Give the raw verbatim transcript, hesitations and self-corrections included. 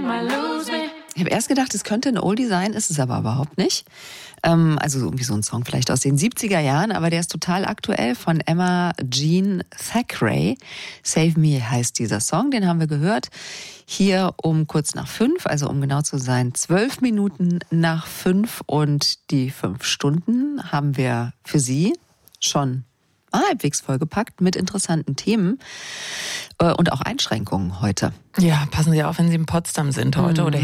Ich habe erst gedacht, es könnte ein Oldie sein, ist es aber überhaupt nicht. Ähm, also irgendwie so ein Song vielleicht aus den siebziger Jahren, aber der ist total aktuell von Emma Jean Thackeray. Save Me heißt dieser Song, den haben wir gehört. Hier um kurz nach fünf, also um genau zu sein, zwölf Minuten nach fünf, und die fünf Stunden haben wir für Sie schon halbwegs vollgepackt mit interessanten Themen und auch Einschränkungen heute. Ja, passen Sie auf, wenn Sie in Potsdam sind heute, mhm. oder